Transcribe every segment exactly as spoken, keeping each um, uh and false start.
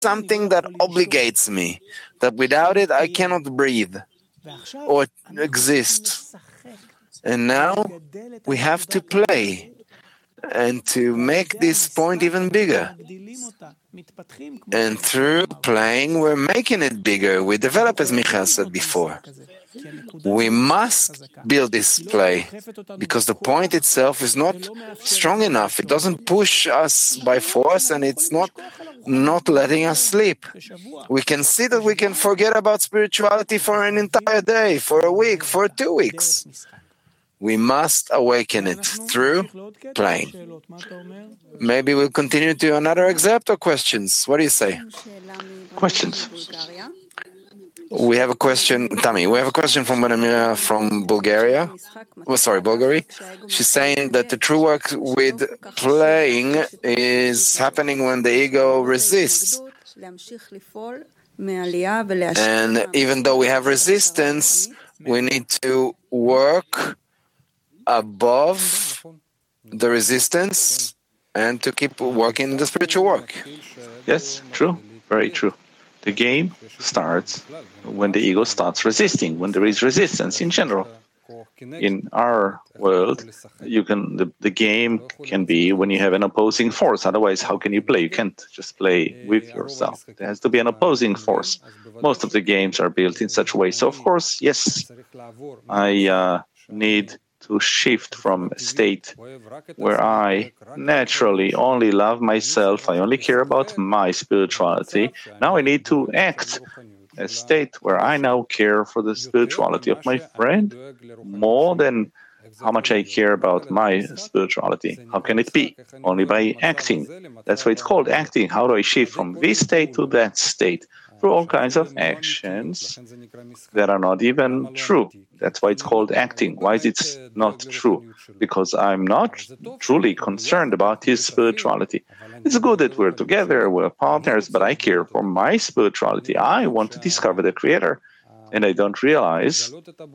something that obligates me, that without it I cannot breathe or exist. And now we have to play and to make this point even bigger. And through playing, we're making it bigger. We develop, as Michael said before. We must build this play because the point itself is not strong enough. It doesn't push us by force, and it's not not letting us sleep. We can see that we can forget about spirituality for an entire day, for a week, for two weeks. We must awaken it through playing. Maybe we'll continue to another excerpt or questions. What do you say? Questions. We have a question, Tami, we have a question from Bonamira from Bulgaria. Oh, sorry, Bulgari. She's saying that the true work with playing is happening when the ego resists. And even though we have resistance, we need to work above the resistance and to keep working the spiritual work. Yes, true. Very true. The game starts when the ego starts resisting, when there is resistance in general. In our world, you can the, the game can be when you have an opposing force. Otherwise, how can you play? You can't just play with yourself. There has to be an opposing force. Most of the games are built in such a way. So, of course, yes, I uh, need to shift from a state where I naturally only love myself, I only care about my spirituality. Now I need to act a state where I now care for the spirituality of my friend more than how much I care about my spirituality. How can it be? Only by acting. That's why it's called acting. How do I shift from this state to that state? Through all kinds of actions that are not even true. That's why it's called acting. Why is it not true? Because I'm not truly concerned about his spirituality. It's good that we're together, we're partners, but I care for my spirituality. I want to discover the Creator. And I don't realize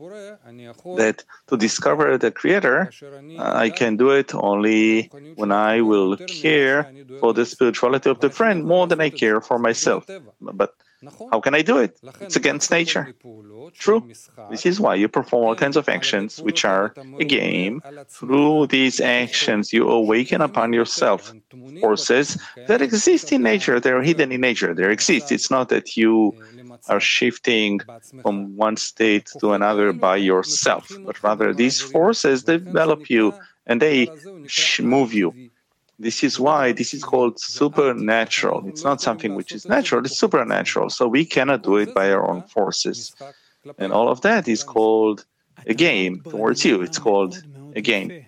that to discover the Creator, uh, I can do it only when I will care for the spirituality of the friend more than I care for myself. But how can I do it? It's against nature. True. This is why you perform all kinds of actions which are a game. Through these actions, you awaken upon yourself forces that exist in nature. They're hidden in nature. They exist. It's not that you are shifting from one state to another by yourself, but rather these forces develop you and they move you. This is why this is called supernatural. It's not something which is natural, it's supernatural. So we cannot do it by our own forces. And all of that is called a game towards you. It's called a game.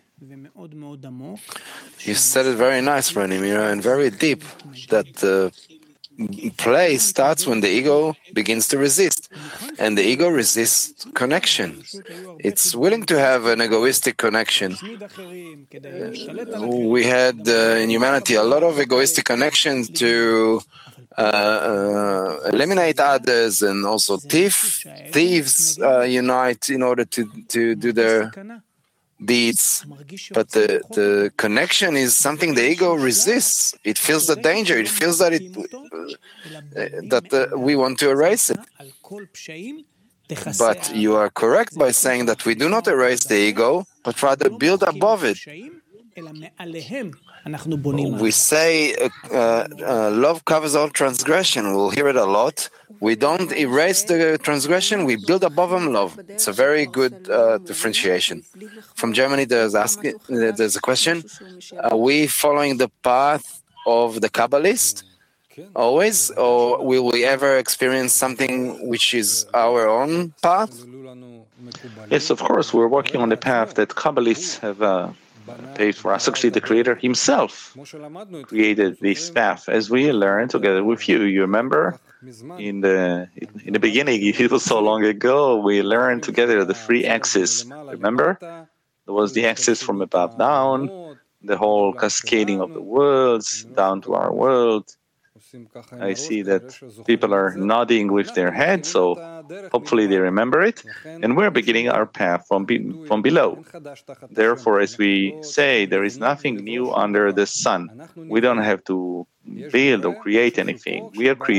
You said it very nice, Bonamira, and very deep, that the play starts when the ego begins to resist. And the ego resists connection. It's willing to have an egoistic connection. Uh, we had uh, in humanity a lot of egoistic connections to uh, uh, eliminate others, and also thief, thieves uh, unite in order to, to do their deeds. But the, the connection is something the ego resists. It feels the danger. It feels that it uh, that uh, we want to erase it. But you are correct by saying that we do not erase the ego, but rather build above it. We say uh, uh, love covers all transgression. We'll hear it a lot. We don't erase the transgression, we build above them love. It's a very good uh, differentiation. From Germany, there's, ask, there's a question. Are we following the path of the Kabbalist always, or will we ever experience something which is our own path? Yes, of course, we're working on the path that Kabbalists have uh, paved for us. Actually, the Creator Himself created this path, as we learned together with you. You remember? In the in the beginning, it was so long ago, we learned together the three axes. Remember? There was the axis from above down, the whole cascading of the worlds down to our world. I see that people are nodding with their heads, so hopefully they remember it. And we're beginning our path from, be, from below. Therefore, as we say, there is nothing new under the sun. We don't have to build or create anything. We are creating